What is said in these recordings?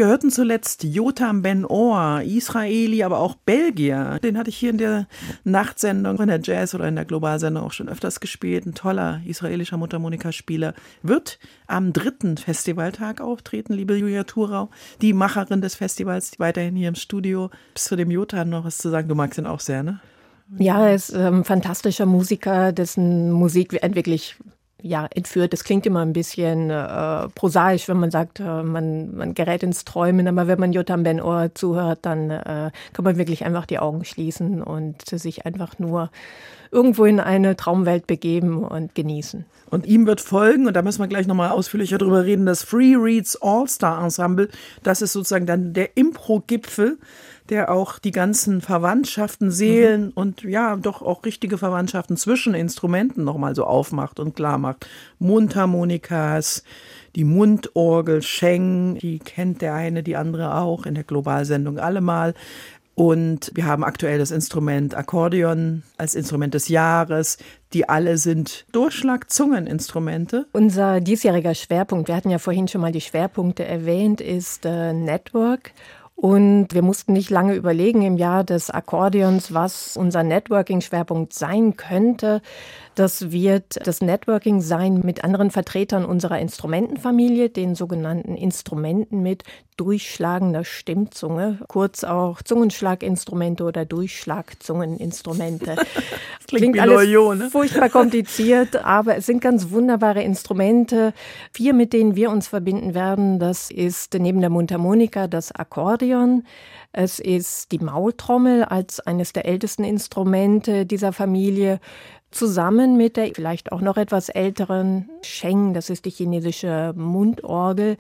wir hörten zuletzt Yotam Ben-Or, Israeli, aber auch Belgier. Den hatte ich hier in der Nachtsendung in der Jazz- oder in der Globalsendung auch schon öfters gespielt. Ein toller israelischer Mundharmonikaspieler. Wird am 3. Festivaltag auftreten, liebe Julia Thurau, die Macherin des Festivals, weiterhin hier im Studio. Bis zu dem Yotam noch was zu sagen? Du magst ihn auch sehr, ne? Ja, er ist ein fantastischer Musiker, dessen Musik wirklich entführt. Das klingt immer ein bisschen prosaisch, wenn man sagt, man gerät ins Träumen. Aber wenn man Yotam Ben-Or zuhört, dann kann man wirklich einfach die Augen schließen und sich einfach nur irgendwo in eine Traumwelt begeben und genießen. Und ihm wird folgen, und da müssen wir gleich nochmal ausführlicher drüber reden, das Free Reeds All-Star Ensemble. Das ist sozusagen dann der Impro-Gipfel, der auch die ganzen Verwandtschaften, Seelen und ja, doch auch richtige Verwandtschaften zwischen Instrumenten nochmal so aufmacht und klar macht. Mundharmonikas, die Mundorgel, Sheng, die kennt der eine, die andere auch in der Globalsendung allemal. Und wir haben aktuell das Instrument Akkordeon als Instrument des Jahres. Die alle sind Durchschlag-Zungeninstrumente. Unser diesjähriger Schwerpunkt, wir hatten ja vorhin schon mal die Schwerpunkte erwähnt, ist Network. Und wir mussten nicht lange überlegen im Jahr des Akkordeons, was unser Networking-Schwerpunkt sein könnte. Das wird das Networking sein mit anderen Vertretern unserer Instrumentenfamilie, den sogenannten Instrumenten mit durchschlagender Stimmzunge, kurz auch Zungenschlaginstrumente oder Durchschlagzungeninstrumente. Klingt alles Loyo, ne? Furchtbar kompliziert, aber es sind ganz wunderbare Instrumente. 4, mit denen wir uns verbinden werden, das ist neben der Mundharmonika das Akkordeon. Es ist die Maultrommel als eines der ältesten Instrumente dieser Familie, zusammen mit der vielleicht auch noch etwas älteren Sheng, das ist die chinesische Mundorgel.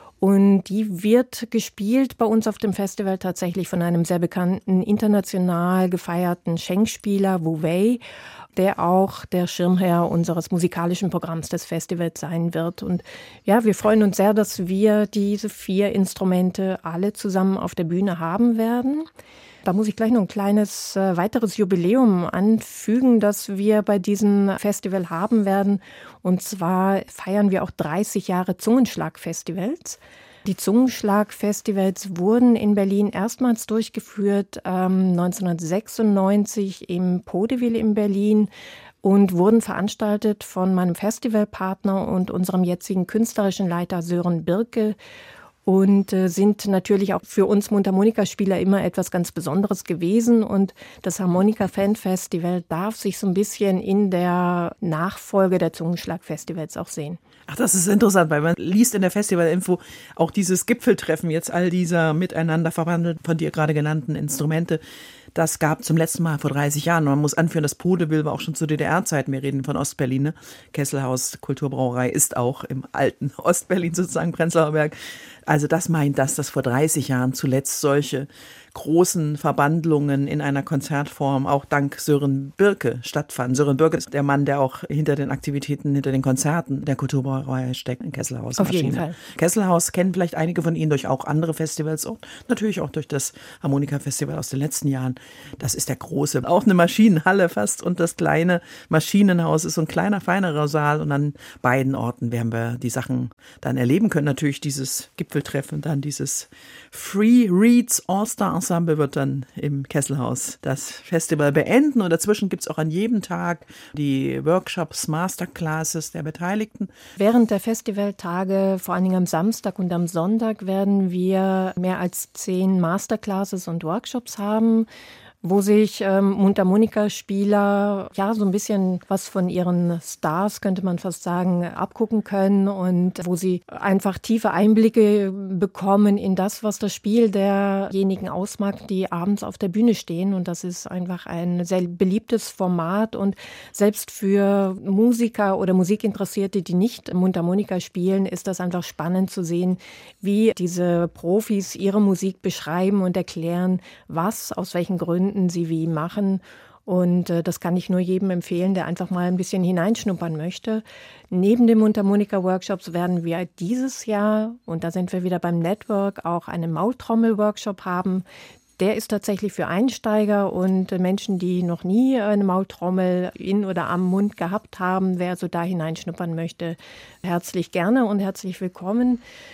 Und die wird gespielt bei uns auf dem Festival tatsächlich von einem sehr bekannten, international gefeierten Sheng-Spieler, Wu Wei, der auch der Schirmherr unseres musikalischen Programms des Festivals sein wird. Und ja, wir freuen uns sehr, dass wir diese 4 Instrumente alle zusammen auf der Bühne haben werden. Da muss ich gleich noch ein kleines weiteres Jubiläum anfügen, das wir bei diesem Festival haben werden. Und zwar feiern wir auch 30 Jahre Zungenschlag-Festivals. Die Zungenschlag-Festivals wurden in Berlin erstmals durchgeführt 1996 im Podeville in Berlin und wurden veranstaltet von meinem Festivalpartner und unserem jetzigen künstlerischen Leiter Sören Birke. Und sind natürlich auch für uns Mundharmonikaspieler immer etwas ganz Besonderes gewesen. Und das Harmonika-Fan-Festival darf sich so ein bisschen in der Nachfolge der Zungenschlag-Festivals auch sehen. Ach, das ist interessant, weil man liest in der Festivalinfo auch dieses Gipfeltreffen jetzt all dieser miteinander verwandelten, von dir gerade genannten Instrumente. Das gab zum letzten Mal vor 30 Jahren. Man muss anführen, das Podeville war auch schon zu DDR-Zeiten. Wir reden von Ostberlin. Ne? Kesselhaus Kulturbrauerei ist auch im alten Ostberlin sozusagen, Prenzlauer Berg. Also das meint, dass das vor 30 Jahren zuletzt solche großen Verbandlungen in einer Konzertform auch dank Sören Birke stattfanden. Sören Birke ist der Mann, der auch hinter den Aktivitäten, hinter den Konzerten der Kulturbrauerei steckt in Kesselhaus. Auf jeden Fall. Kesselhaus kennen vielleicht einige von Ihnen durch auch andere Festivals und natürlich auch durch das Harmonika-Festival aus den letzten Jahren. Das ist der große, auch eine Maschinenhalle fast, und das kleine Maschinenhaus ist so ein kleiner, feinerer Saal, und an beiden Orten werden wir die Sachen dann erleben können. Natürlich dieses Gipfeltreffen, dann dieses Free Reeds All-Star Ensemble wird dann im Kesselhaus das Festival beenden, und dazwischen gibt es auch an jedem Tag die Workshops, Masterclasses der Beteiligten. Während der Festivaltage, vor allen Dingen am Samstag und am Sonntag, werden wir mehr als 10 Masterclasses und Workshops haben, wo sich Mundharmonikaspieler so ein bisschen was von ihren Stars, könnte man fast sagen, abgucken können, und wo sie einfach tiefe Einblicke bekommen in das, was das Spiel derjenigen ausmacht, die abends auf der Bühne stehen. Und das ist einfach ein sehr beliebtes Format, und selbst für Musiker oder Musikinteressierte, die nicht Mundharmonika spielen, ist das einfach spannend zu sehen, wie diese Profis ihre Musik beschreiben und erklären, was, aus welchen Gründen sie wie machen. Und das kann ich nur jedem empfehlen, der einfach mal ein bisschen hineinschnuppern möchte. Neben den Mundharmonika-Workshops werden wir dieses Jahr, und da sind wir wieder beim Network, auch einen Maultrommel-Workshop haben. Der ist tatsächlich für Einsteiger und Menschen, die noch nie eine Maultrommel in oder am Mund gehabt haben. Wer also da hineinschnuppern möchte, herzlich gerne und herzlich willkommen.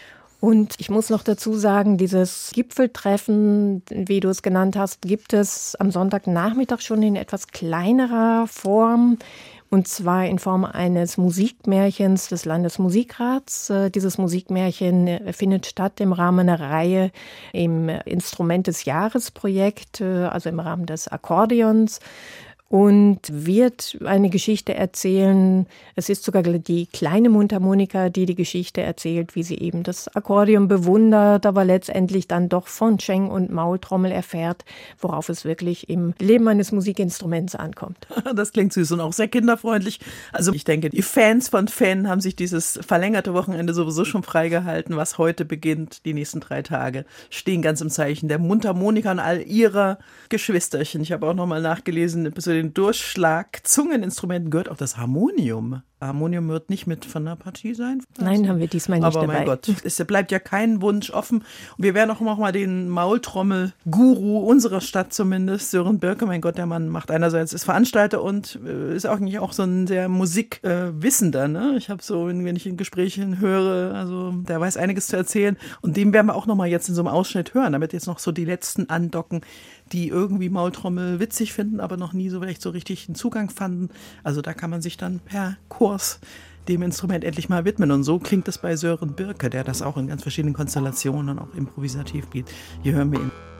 Und ich muss noch dazu sagen, dieses Gipfeltreffen, wie du es genannt hast, gibt es am Sonntagnachmittag schon in etwas kleinerer Form. Und zwar in Form eines Musikmärchens des Landesmusikrats. Dieses Musikmärchen findet statt im Rahmen einer Reihe im Instrument des Jahres-Projekt, also im Rahmen des Akkordeons. Und wird eine Geschichte erzählen. Es ist sogar die kleine Mundharmonika, die Geschichte erzählt, wie sie eben das Akkordeon bewundert, aber letztendlich dann doch von Scheng und Maultrommel erfährt, worauf es wirklich im Leben eines Musikinstruments ankommt. Das klingt süß und auch sehr kinderfreundlich. Also ich denke, die Fans von Fan haben sich dieses verlängerte Wochenende sowieso schon freigehalten, was heute beginnt. Die nächsten 3 Tage stehen ganz im Zeichen der Mundharmonika und all ihrer Geschwisterchen. Ich habe auch nochmal nachgelesen, zu den Durchschlag-Zungeninstrumenten gehört auch das Harmonium. Harmonium wird nicht mit von der Partie sein. Nein, haben wir diesmal nicht dabei. Aber mein Gott, es bleibt ja kein Wunsch offen. Und wir werden auch noch mal den Maultrommel-Guru unserer Stadt zumindest, Sören Birke, mein Gott, der Mann macht einerseits, ist Veranstalter und ist eigentlich auch so ein sehr Musikwissender. Ne? Ich habe so, wenn ich in Gesprächen höre, also der weiß einiges zu erzählen. Und dem werden wir auch noch mal jetzt in so einem Ausschnitt hören, damit jetzt noch so die letzten andocken, die irgendwie Maultrommel witzig finden, aber noch nie so vielleicht so richtig einen Zugang fanden. Also da kann man sich dann per Kurs dem Instrument endlich mal widmen. Und so klingt es bei Sören Birke, der das auch in ganz verschiedenen Konstellationen und auch improvisativ geht. Hier hören wir ihn.